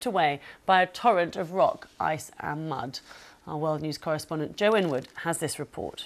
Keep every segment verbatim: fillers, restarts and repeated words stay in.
away by a torrent of rock, ice and mud. Our World News correspondent Joe Inwood has this report.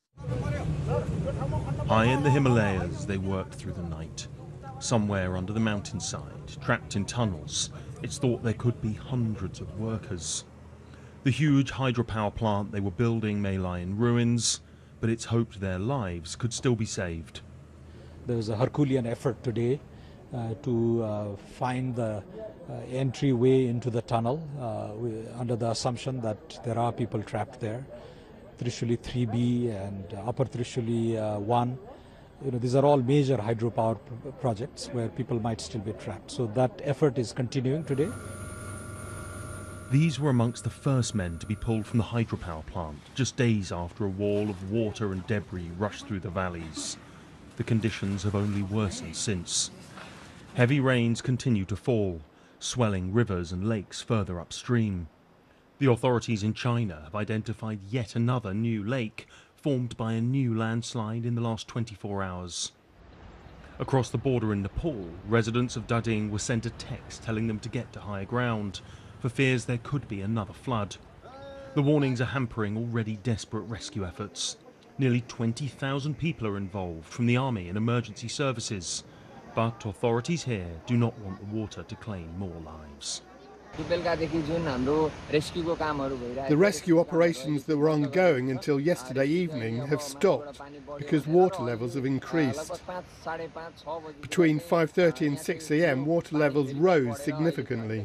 High in the Himalayas, they worked through the night. Somewhere under the mountainside, trapped in tunnels, it's thought there could be hundreds of workers. The huge hydropower plant they were building may lie in ruins, but it's hoped their lives could still be saved. There was a Herculean effort today uh, to uh, find the uh, entryway into the tunnel uh, under the assumption that there are people trapped there. Trishuli three B and Upper Trishuli uh, one. You know, these are all major hydropower projects where people might still be trapped. So that effort is continuing today. These were amongst the first men to be pulled from the hydropower plant, just days after a wall of water and debris rushed through the valleys. The conditions have only worsened since. Heavy rains continue to fall, swelling rivers and lakes further upstream. The authorities in China have identified yet another new lake formed by a new landslide in the last twenty-four hours. Across the border in Nepal, residents of Dading were sent a text telling them to get to higher ground for fears there could be another flood. The warnings are hampering already desperate rescue efforts. Nearly twenty thousand people are involved from the army and emergency services, but authorities here do not want the water to claim more lives. The rescue operations that were ongoing until yesterday evening have stopped because water levels have increased. Between five thirty and six A M water levels rose significantly.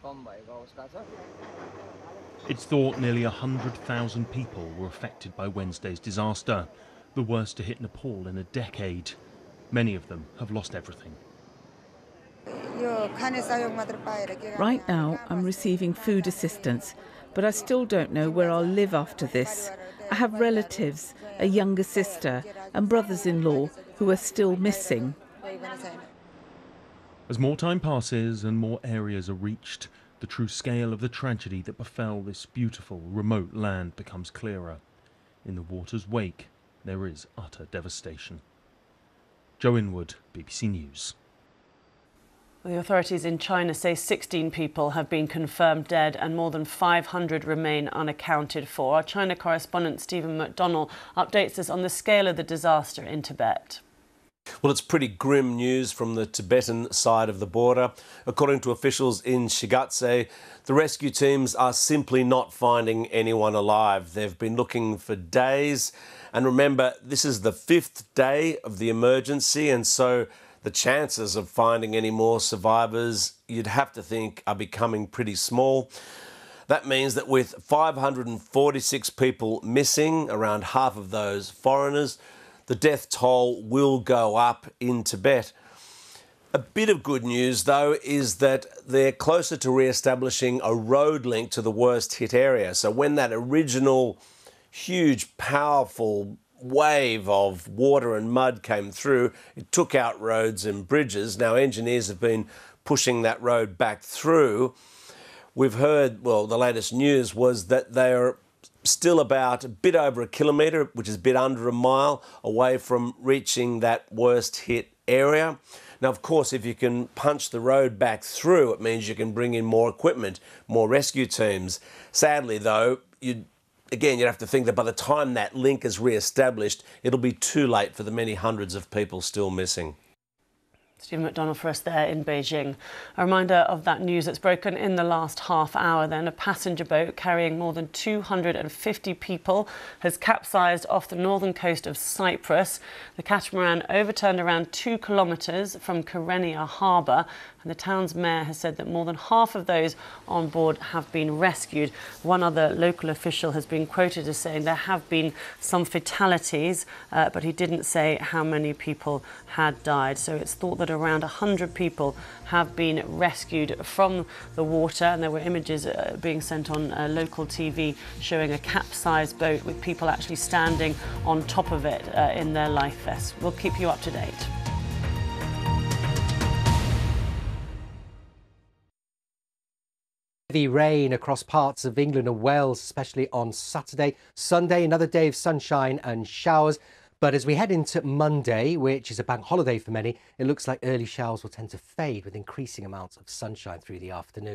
It's thought nearly one hundred thousand people were affected by Wednesday's disaster, the worst to hit Nepal in a decade. Many of them have lost everything. Right now, I'm receiving food assistance, but I still don't know where I'll live after this. I have relatives, a younger sister, and brothers-in-law who are still missing. As more time passes and more areas are reached, the true scale of the tragedy that befell this beautiful, remote land becomes clearer. In the water's wake, there is utter devastation. Joe Inwood, B B C News. The authorities in China say sixteen people have been confirmed dead and more than five hundred remain unaccounted for. Our China correspondent Stephen McDonnell updates us on the scale of the disaster in Tibet. Well, it's pretty grim news from the Tibetan side of the border. According to officials in Shigatse, the rescue teams are simply not finding anyone alive. They've been looking for days. And remember, this is the fifth day of the emergency, and so the chances of finding any more survivors, you'd have to think, are becoming pretty small. That means that with five hundred forty-six people missing, around half of those foreigners, the death toll will go up in Tibet. A bit of good news, though, is that they're closer to re-establishing a road link to the worst hit area. So when that original huge, powerful wave of water and mud came through, it took out roads and bridges. Now engineers have been pushing that road back through. We've heard, well, the latest news was that they're still about a bit over a kilometre, which is a bit under a mile, away from reaching that worst hit area. Now, of course, if you can punch the road back through, it means you can bring in more equipment, more rescue teams. Sadly, though, you'd Again, you'd have to think that by the time that link is re-established, it'll be too late for the many hundreds of people still missing. Stephen McDonnell for us there in Beijing. A reminder of that news that's broken in the last half hour then. A passenger boat carrying more than two hundred fifty people has capsized off the northern coast of Cyprus. The catamaran overturned around two kilometres from Kyrenia harbour, and the town's mayor has said that more than half of those on board have been rescued. One other local official has been quoted as saying there have been some fatalities, uh, but he didn't say how many people had died. So it's thought that around one hundred people have been rescued from the water, and there were images uh, being sent on uh, local T V showing a capsized boat with people actually standing on top of it uh, in their life vests. We'll keep you up to date. Heavy rain across parts of England and Wales, especially on Saturday. Sunday, another day of sunshine and showers. But as we head into Monday, which is a bank holiday for many, it looks like early showers will tend to fade with increasing amounts of sunshine through the afternoon.